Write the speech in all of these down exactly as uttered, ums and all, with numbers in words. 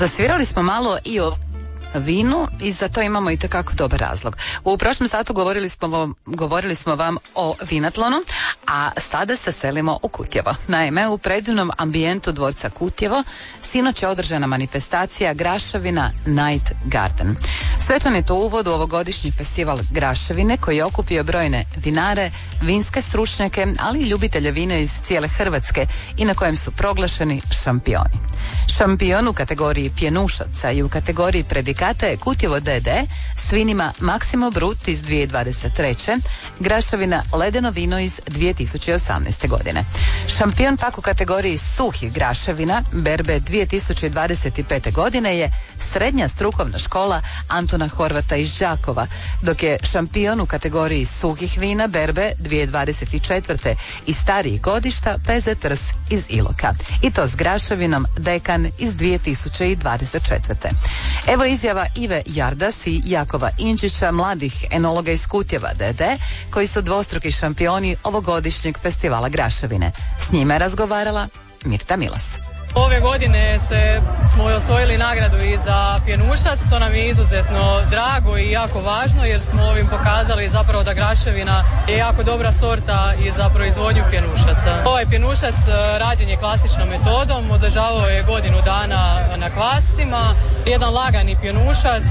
Zasvirali smo malo i o vinu i za to imamo i tekako dobar razlog. U prošlom satu govorili smo, govorili smo vam o vinatlonu, a sada se selimo u Kutjevo. Naime, u predivnom ambijentu dvorca Kutjevo sinoć je održana manifestacija Graševina Night Garden. Svečan je to uvod u ovogodišnji festival Graševine koji je okupio brojne vinare, vinske stručnjake, ali i ljubitelje vina iz cijele Hrvatske i na kojem su proglašeni šampioni. Šampion u kategoriji pjenušaca i u kategoriji predikata je Kutjevo D D s vinima Maksimo Brut iz dvije tisuće dvadeset treće, Graševina Ledeno vino iz dvije tisuće osamnaeste godine. Šampion pak u kategoriji suhih graševina berbe dvije tisuće dvadeset pete godine je Srednja strukovna škola Antuna Horvata iz Đakova, dok je šampion u kategoriji suhih vina berbe dvije tisuće dvadeset četvrte i starijih godišta P Z Trs iz Iloka. I to s graševinom Dekan iz dvije tisuće dvadeset četvrte. Evo izjava Ive Jardas i Jakova Inčića, mladih enologa iz Kutjeva D D, koji su dvostruki šampioni ovogodišnjeg festivala Graševine. S njima je razgovarala Mirta Milas. Ove godine se, smo osvojili nagradu i za pjenušac, to nam je izuzetno drago i jako važno jer smo ovim pokazali zapravo da Graševina je jako dobra sorta i za proizvodnju pjenušaca. Ovaj pjenušac rađen je klasičnom metodom, održavao je godinu dana na kvascima, jedan lagani pjenušac,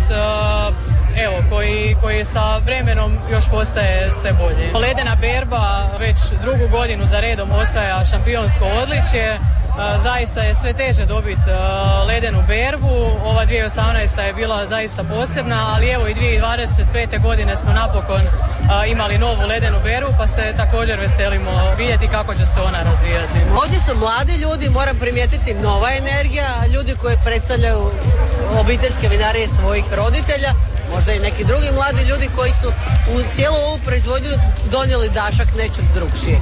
evo, koji, koji sa vremenom još postaje sve bolje. Ledena berba već drugu godinu za redom osvaja šampionsko odličje. Zaista je sve teže dobiti ledenu berbu. Ova dvije tisuće osamnaesta je bila zaista posebna, ali evo i dvije tisuće dvadeset pete godine smo napokon imali novu ledenu berbu, pa se također veselimo vidjeti kako će se ona razvijati. Ovdje su mladi ljudi, moram primijetiti, nova energija, ljudi koji predstavljaju obiteljske vinarije svojih roditelja, možda i neki drugi mladi ljudi koji su u cijelu ovu proizvodnju donijeli dašak nečeg drugšije.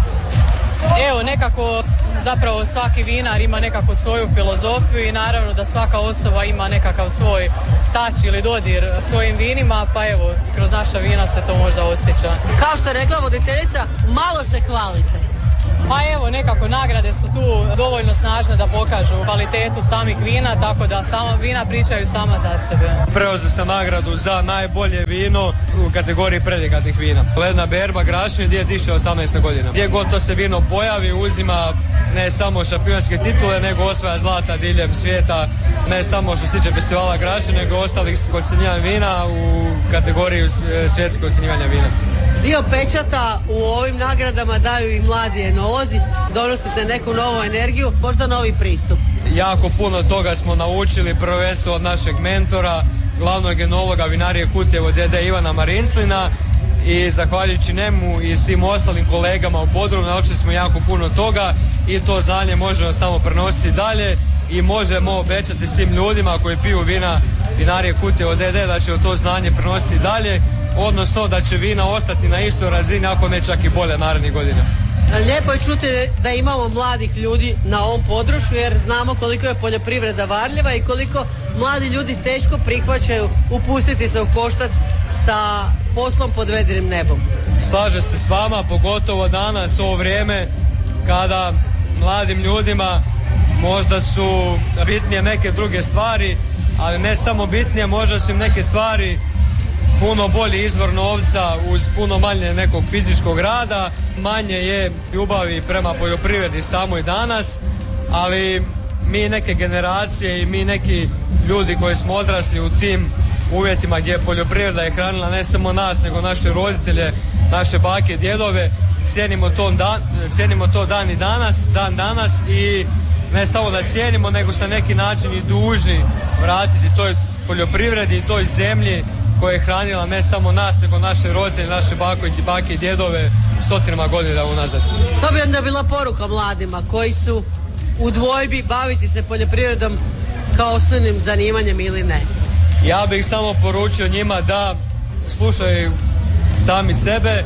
Evo, nekako zapravo svaki vinar ima nekako svoju filozofiju i naravno da svaka osoba ima nekakav svoj tač ili dodir svojim vinima, pa evo, kroz naša vina se to možda osjeća. Kao što je rekla voditeljica, malo se hvalite. Pa evo, nekako nagrade su tu dovoljno snažne da pokažu kvalitetu samih vina, tako da sama vina pričaju sama za sebe. Preuzeo sam nagradu za najbolje vino u kategoriji predikatnih vina. Ledena berba Graševine dvije tisuće osamnaeste godine. Gdje god to se vino pojavi, uzima ne samo šampionske titule, nego osvaja zlata diljem svijeta, ne samo što se tiče festivala Graševine, nego ostalih ocjenjivanja vina u kategoriji svjetskog ocjenjivanja vina. Dio pečata u ovim nagradama daju i mladi enolozi, donosite neku novu energiju, možda novi pristup. Jako puno toga smo naučili, prvenstveno od našeg mentora, glavnog enologa vinarije Kutjevo D D Ivana Marinslina, i zahvaljujući njemu i svim ostalim kolegama u podrumu naučili smo jako puno toga i to znanje možemo samo prenositi dalje i možemo obećati svim ljudima koji piju vina vinarije Kutjevo D D da će to znanje prenositi dalje, odnosno da će vina ostati na istoj razini, ako ne čak i bolje narednih godina. Lijepo je čuti da imamo mladih ljudi na ovom području, jer znamo koliko je poljoprivreda varljiva i koliko mladi ljudi teško prihvaćaju upustiti se u koštac sa poslom pod vedrim nebom. Slažem se s vama, pogotovo danas, ovo vrijeme kada mladim ljudima možda su bitnije neke druge stvari, ali ne samo bitnije, možda su im neke stvari puno bolji izvor novca uz puno manje nekog fizičkog rada, manje je ljubavi prema poljoprivredi samo i danas, ali mi neke generacije i mi neki ljudi koji smo odrasli u tim uvjetima gdje poljoprivreda je hranila ne samo nas, nego naše roditelje, naše bake, djedove, cijenimo to dan, cijenimo to dan i danas, dan danas i ne samo da cijenimo, nego sa neki način i dužni vratiti toj poljoprivredi i toj zemlji koja je hranila ne samo nas, nego naše roditelje, naše bake, bake i djedove stotinama godina unazad. Što bi onda bila poruka mladima koji su u dvojbi baviti se poljoprivredom kao osnovnim zanimanjem ili ne? Ja bih samo poručio njima da slušaju sami sebe,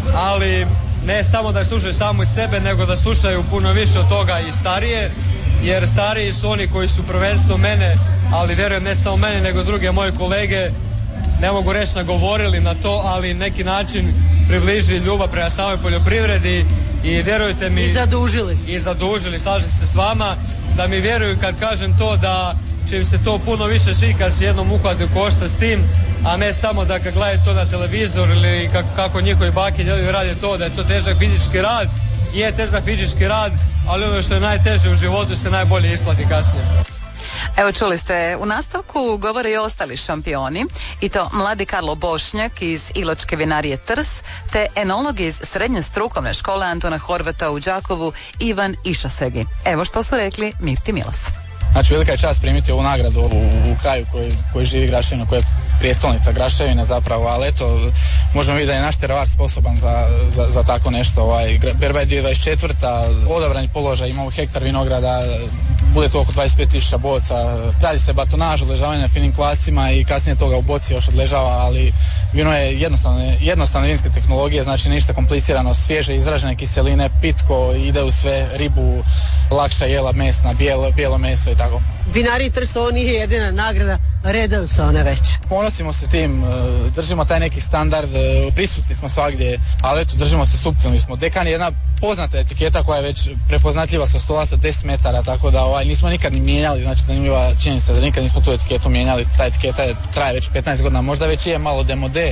ali ne samo da slušaju sami sebe, nego da slušaju puno više od toga i starije, jer stariji su oni koji su prvenstveno mene, ali vjerujem ne samo mene, nego druge moje kolege, ne mogu reći nagovorili na to, ali neki način približili ljubav prema samoj poljoprivredi i vjerujte mi... I zadužili. I zadužili, slažem se s vama, da mi vjeruju kad kažem to da će im se to puno više svika kad se jednom uhvati u košta s tim, a ne samo da kad gledaju to na televizor ili kako, kako njihovi baki djedovi rade to, da je to težak fizički rad. Je težak fizički rad, ali ono što je najteže u životu se najbolje isplati kasnije. Evo, čuli ste, u nastavku govore i ostali šampioni, i to mladi Karlo Bošnjak iz Iločke vinarije Trst, te enolog iz Srednje strukovne škole Antona Horvata u Đakovu, Ivan Išasegi. Evo što su rekli Mirti Milas. Znači, velika je čast primiti ovu nagradu u, u kraju koji, koji živi Graševina, koja je prijestolnica Graševine zapravo, ali eto, možemo vidjeti da je naš terovar sposoban za, za, za tako nešto. Ovaj, berba je dvije tisuće dvadeset četvrta. Odabrani položaj, imamo hektar vinograda, bude to oko dvadeset pet tisuća boca, radi se batonaž, odležavanje na finim kvascima i kasnije toga u boci još odležava, ali vino je jednostavne, jednostavne vinske tehnologije, znači ništa komplicirano, svježe izražene kiseline, pitko, ide u sve, ribu, lakša jela mesna, bijelo, bijelo meso i tako. Vinariji Trst, ovo nije jedina nagrada, redaju se one već. Ponosimo se tim, držimo taj neki standard, prisutni smo svagdje, ali eto, držimo se suptilni smo. Dekan je jedna poznata etiketa koja je već prepoznatljiva sa stola sa deset metara, tako da ovaj, nismo nikad ni mijenjali, znači zanimljiva činjenica da nikad nismo tu etiketu mijenjali, ta etiketa je, traje već petnaest godina, možda već je malo demode,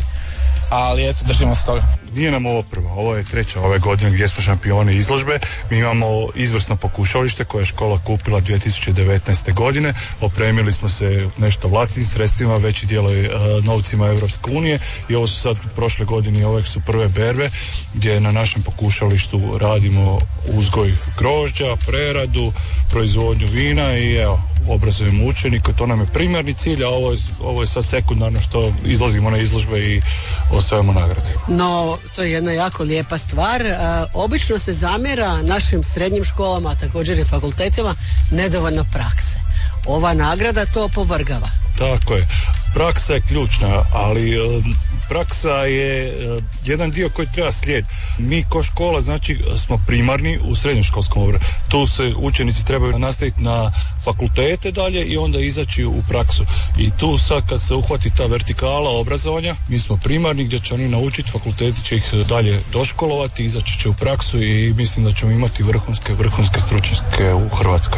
ali eto, držimo se toga. Nije nam ovo prva, ovo je treća ove godine gdje smo šampioni izložbe. Mi imamo izvrsno pokušalište koje je škola kupila dvije tisuće devetnaeste. godine. Opremili smo se nešto vlastitim sredstvima, veći dio je uh, novcima Europske unije i ovo su sad prošle godine, ove su prve berbe gdje na našem pokušalištu radimo uzgoj grožđa, preradu, proizvodnju vina i evo, obrazujemo učenike, to nam je primarni cilj, a ovo je, ovo je sad sekundarno što izlazimo na izložbe i osvajamo nagrade. No, to je jedna jako lijepa stvar. E, obično se zamjera našim srednjim školama, a također i fakultetima, nedovoljno prakse. Ova nagrada to opovrgava. Tako je. Praksa je ključna, ali e, praksa je e, jedan dio koji treba slijediti. Mi ko škola, znači, smo primarni u srednjoškolskom obrazovanju. Tu se učenici trebaju nastaviti na fakultete dalje i onda izaći u praksu. I tu sad kad se uhvati ta vertikala obrazovanja, mi smo primarni gdje će oni naučiti, fakulteti će ih dalje doškolovati, izaći će u praksu i mislim da ćemo imati vrhunske, vrhunske stručnjake u Hrvatskoj.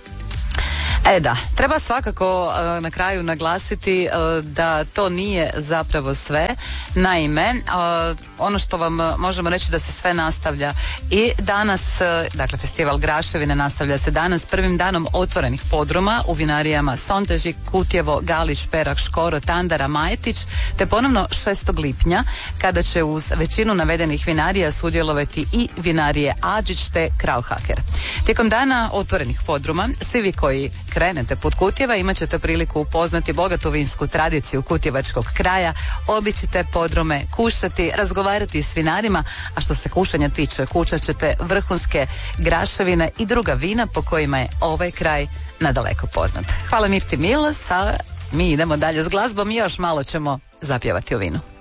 E da, treba svakako uh, na kraju naglasiti uh, da to nije zapravo sve. Naime, uh, ono što vam uh, možemo reći da se sve nastavlja i danas, uh, dakle Festival Graševine nastavlja se danas prvim danom otvorenih podruma u vinarijama Sontežik, Kutjevo, Galić, Perak, Škoro, Tandara, Majetić, te ponovno šestog lipnja kada će uz većinu navedenih vinarija sudjelovati i vinarije Adžić te Krauhaker. Tijekom dana otvorenih podruma, svi vi koji krenete put Kutjeva imat ćete priliku upoznati bogatu vinsku tradiciju kutjevačkog kraja, obići te podrume, kušati, razgovarati s vinarima, a što se kušanja tiče, kušat ćete vrhunske graševine i druga vina po kojima je ovaj kraj nadaleko poznat. Hvala Mirti Milas, a mi idemo dalje s glazbom i još malo ćemo zapjevati o vinu.